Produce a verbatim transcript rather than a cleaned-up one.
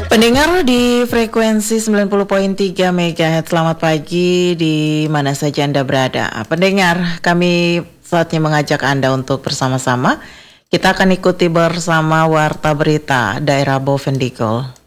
Pendengar di frekuensi sembilan puluh koma tiga megahertz, selamat pagi di mana saja Anda berada. Pendengar, kami saatnya mengajak Anda untuk bersama-sama. Kita akan ikuti bersama Warta Berita Daerah Bovendigul.